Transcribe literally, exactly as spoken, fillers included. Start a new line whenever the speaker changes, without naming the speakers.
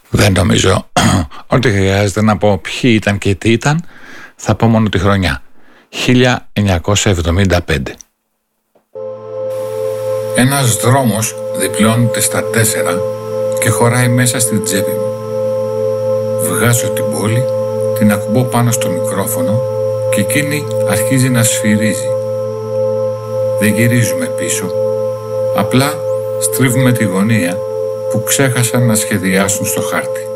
Δεν νομίζω ότι χρειάζεται να πω ποιοι ήταν και τι ήταν. Θα πω μόνο τη χρονιά χίλια εννιακόσια εβδομήντα πέντε. Ένας δρόμος διπλώνεται στα τέσσερα και χωράει μέσα στην τσέπη μου. Βγάζω την πόλη, την ακουμπώ πάνω στο μικρόφωνο και εκείνη αρχίζει να σφυρίζει. Δεν γυρίζουμε πίσω, απλά στρίβουμε τη γωνία που ξέχασαν να σχεδιάσουν στο χάρτη.